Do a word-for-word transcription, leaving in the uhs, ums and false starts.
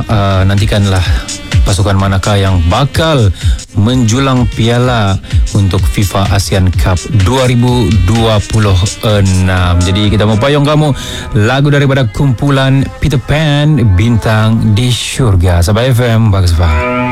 uh, nantikanlah pasukan manakah yang bakal menjulang piala untuk FIFA ASEAN Cup dua ribu dua puluh enam. Jadi kita mau payung kamu lagu daripada kumpulan Peter Pan, Bintang di Syurga. Sabah F M, bagus Pak.